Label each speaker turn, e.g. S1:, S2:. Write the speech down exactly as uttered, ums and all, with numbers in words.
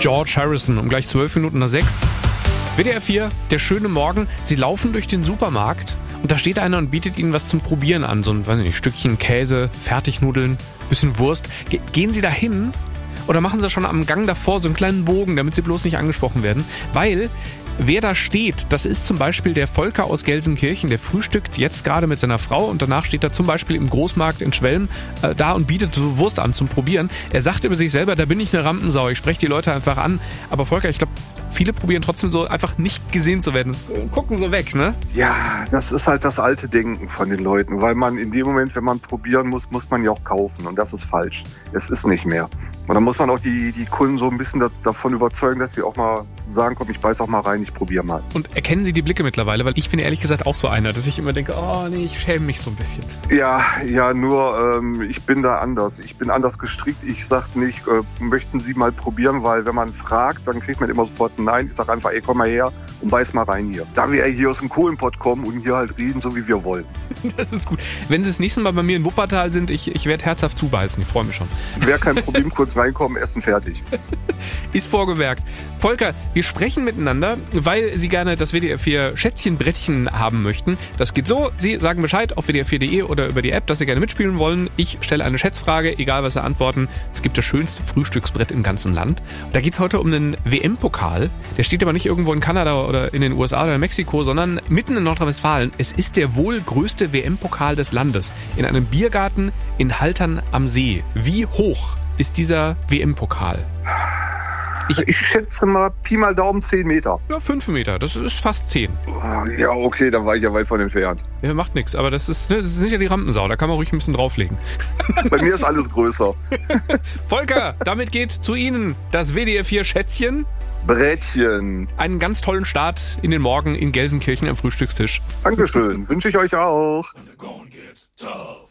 S1: George Harrison um gleich zwölf Minuten nach sechs. W D R vier, der schöne Morgen. Sie laufen durch den Supermarkt und da steht einer und bietet ihnen was zum Probieren an. So ein, weiß nicht, Stückchen Käse, Fertignudeln, bisschen Wurst. Ge- gehen Sie da hin oder machen Sie schon am Gang davor so einen kleinen Bogen, damit Sie bloß nicht angesprochen werden? Weil wer da steht, das ist zum Beispiel der Volker aus Gelsenkirchen, der frühstückt jetzt gerade mit seiner Frau und danach steht er zum Beispiel im Großmarkt in Schwelm äh, da und bietet so Wurst an zum Probieren. Er sagt über sich selber, da bin ich eine Rampensau, ich spreche die Leute einfach an. Aber Volker, ich glaube, viele probieren trotzdem so einfach nicht gesehen zu werden. Gucken so weg, ne?
S2: Ja, das ist halt das alte Denken von den Leuten, weil man in dem Moment, wenn man probieren muss, muss man ja auch kaufen und das ist falsch. Es ist nicht mehr. Und dann muss man auch die, die Kunden so ein bisschen da, davon überzeugen, dass sie auch mal sagen, komm, ich beiß auch mal rein, ich probiere mal.
S1: Und erkennen Sie die Blicke mittlerweile? Weil ich bin ehrlich gesagt auch so einer, dass ich immer denke, oh nee, ich schäme mich so ein bisschen.
S2: Ja, ja, nur ähm, ich bin da anders. Ich bin anders gestrickt. Ich sag nicht, äh, möchten Sie mal probieren, weil wenn man fragt, dann kriegt man immer sofort ein Nein. Ich sag einfach, ey, komm mal her und beiß mal rein hier. Da wir hier aus dem Kohlenpott kommen und hier halt reden, so wie wir wollen.
S1: Das ist gut. Wenn Sie das nächste Mal bei mir in Wuppertal sind, ich, ich werde herzhaft zubeißen. Ich freue mich schon.
S2: Wäre kein Problem, kurz reinkommen, Essen fertig.
S1: Ist vorgemerkt. Volker, wir sprechen miteinander, weil Sie gerne das W D R vier Schätzchenbrettchen haben möchten. Das geht so, Sie sagen Bescheid auf w d r vier punkt de oder über die App, dass Sie gerne mitspielen wollen. Ich stelle eine Schätzfrage, egal was Sie antworten. Es gibt das schönste Frühstücksbrett im ganzen Land. Da geht es heute um einen W M-Pokal. Der steht aber nicht irgendwo in Kanada oder in den U S A oder in Mexiko, sondern mitten in Nordrhein-Westfalen. Es ist der wohl größte W M-Pokal des Landes. In einem Biergarten in Haltern am See. Wie hoch ist dieser W M-Pokal?
S2: Ich, ich schätze mal Pi mal Daumen zehn Meter.
S1: Ja, fünf Meter. Das ist fast zehn.
S2: Ja, okay, da war ich ja weit von entfernt.
S1: Ja, macht nichts. Aber das ist, ne, das sind ja die Rampensau. Da kann man ruhig ein bisschen drauflegen.
S2: Bei mir ist alles größer.
S1: Volker, damit geht zu Ihnen das W D R vier Schätzchen.
S2: Brettchen.
S1: Einen ganz tollen Start in den Morgen in Gelsenkirchen am Frühstückstisch.
S2: Dankeschön. Wünsche ich euch auch.